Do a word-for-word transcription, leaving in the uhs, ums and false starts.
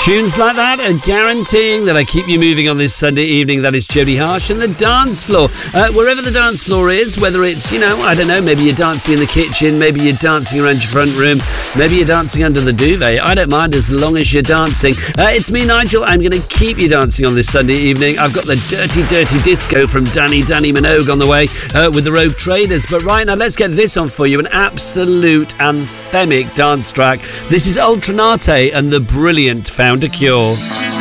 Tunes like that are guaranteeing that I keep you moving on this Sunday evening. That is Jody Harsh and the dance floor. Uh, wherever the dance floor is, whether it's, you know, I don't know, maybe you're dancing in the kitchen, maybe you're dancing around your front room, maybe you're dancing under the duvet. I don't mind as long as you're dancing. Uh, it's me, Nigel. I'm going to keep you dancing on this Sunday evening. I've got the Dirty Dirty Disco from Danny Danny Minogue on the way uh, with the Rogue Traders. But right now, let's get this on for you. An absolute anthemic dance track. This is Ultranate and the brilliant Found a Cure.